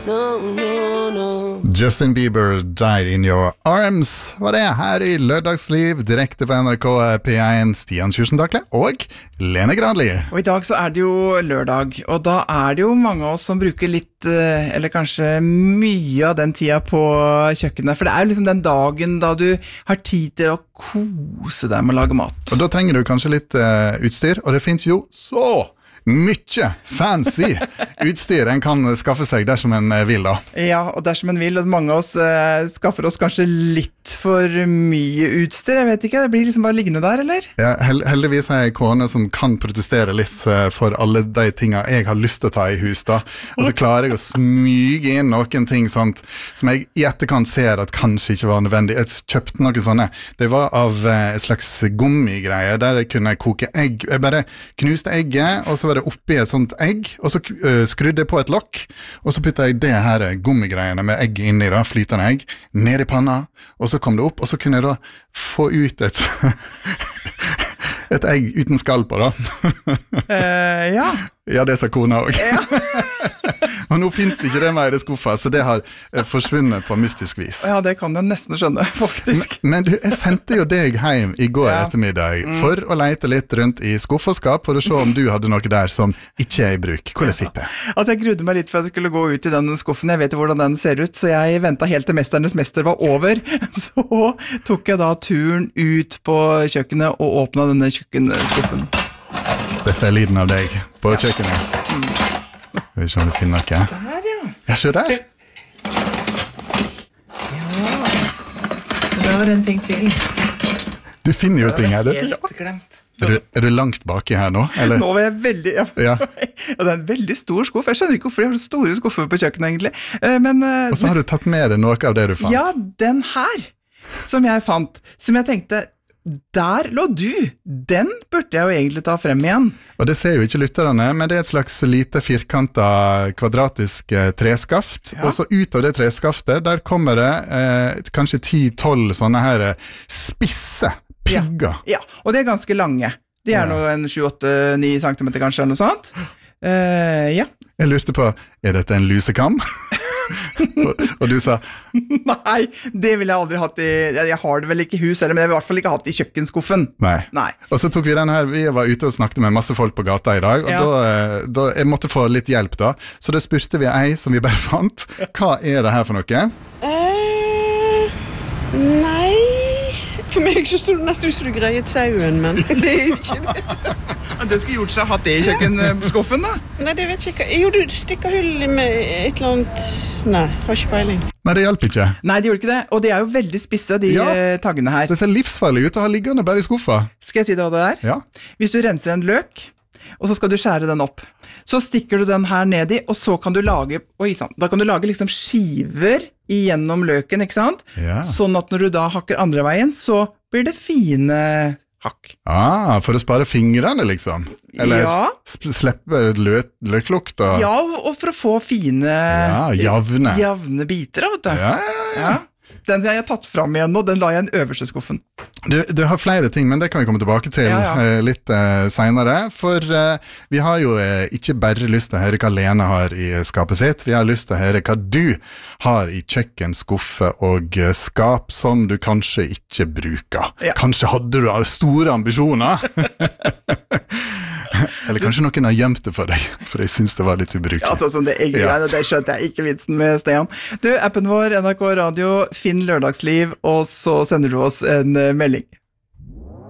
Justin Bieber, Died in Your Arms, var det her I Lørdagsliv, direkte på NRK P1, Stian Kjursen-Dakle og Lene Granli. Og I dag så det jo lørdag, og da det jo mange av oss som bruker litt, eller kanskje mye av den tida på kjøkkenet, for det jo liksom den dagen da du har tid til å kose deg med å lage mat. Og da trenger du kanskje litt utstyr, og det finnes jo så mye fancy utstyr en kan skaffe seg dersom en vil da. Ja, og dersom en vil, og mange av oss skaffer oss kanskje litt for mye utstyr, jeg vet ikke, det blir liksom bare liggende der, eller? Ja, heldigvis jeg en kone som kan protestere litt for alle de tingene jeg har lyst til å ta I hus da, og så klarer jeg å smyge inn noen ting sånt, som jeg I etterkant ser at kanskje ikke var nødvendig. Jeg kjøpte noen sånne, det var av et slags gummigreie, der jeg kunne koke egg. Jeg bare knuste egget, og så var det oppi et sånt egg, og så skrudde jeg på et lokk, og så puttet jeg det her gummigreiene med egg inni da, flytende egg, ned I panna, og så kom det opp, og så kunne jeg da få ut et egg uten skall på da. Ja. Ja, det sa kona også. Ja. Og nå finnes det ikke det mer I skuffa, så det har forsvunnet på mystisk vis. Ja, det kan jeg nesten skjønne, faktisk. Men du, jeg sendte jo deg hjem I går ettermiddag for å lete litt rundt I skuffaskap for å se om du hadde noe der som ikke I bruk. Hvordan sitter det? Altså, jeg grudde meg litt for at jeg skulle gå ut I den skuffen. Jeg vet jo hvordan den ser ut, så jeg ventet helt til Mesternes Mester var over. Så tok jeg da turen ut på kjøkkenet og åpnet denne kjøkkenskuffen. Dette lyden av deg på kjøkkenet. Skal vi se om du finner noe. Der, ja. Ja, se der. Ja. Det var en ting til. Du finner jo ting her. Det var helt glemt. Du langt baki her nå? Eller? Nå var jeg veldig... Ja. Det en veldig stor skuff. Jeg skjønner ikke hvorfor jeg har så store skuffer på kjøkkenet, egentlig. Men, og så har du tatt med deg noe av det du fant. Ja, den her, som jeg fant, som jeg tenkte... Der lå du! Den burde jeg jo egentlig ta frem igjen. Og det ser jo ikke lytterne, men det et slags lite firkantet kvadratisk treskaft, og så ut av det treskaftet, der kommer det kanskje 10-12 sånne her spisse pigger. Ja, og det ganske lange. De nå en 7-8-9 centimeter kanskje, eller noe sånt. Ja. Jeg lurte på, dette en lusekam? og du sa nei, det ville jeg aldri hatt jeg har det vel ikke I hus eller, men jeg vil I hvert fall ikke hatt I kjøkkenskuffen nei. Og så tok vi den her, vi var ute og snakket med masse folk på gata I dag og da jeg måtte få litt hjelp da så da spurte vi ei som vi bare fant hva det her for noe? Nei for meg så stod det nesten ut som du greiet sauen, men det jo ikke det. Det skulle gjort seg å ha det I kjøkkenskuffen da? Nei, det vet jeg ikke. Jo, du stikker hull med et eller annet... Nei, har ikke peiling. Nei, det hjelper ikke. Nei, det gjorde ikke det. Og de jo veldig spisse, de taggene her. Det ser livsfarlig ut å ha liggende bare I skuffa. Skal jeg si det hva det Ja. Hvis du renser en løk, og så skal du skjære den opp, så stikker du den her ned I, og så kan du lage, da kan du lage liksom skiver igjennom løken, ikke sant? Ja. Sånn at når du da hakker andre veien, så blir det fine hakk. For å spare fingrene liksom? Eller slippe løklukt? Og... Ja, og for å få fine javne biter, vet du. Ja. Den jeg har tatt frem igjen nå, den la jeg I den øverste skuffen. Du har flere ting, men det kan vi komme tilbake til litt senere, for vi har jo ikke bare lyst til å høre hva Lene har I skapet sitt, vi har lyst til å høre hva du har I kjøkken, skuffe og skap som du kanskje ikke bruker. Kanskje hadde du store ambisjoner? Eller kanskje noen har gjemt det for deg, for jeg synes det var litt ubrukelig. Altså, sånn det greiene, det skjønte jeg ikke vitsen med, Stian. Du, appen vår, NRK Radio, finn Lørdagsliv, og så sender du oss en melding.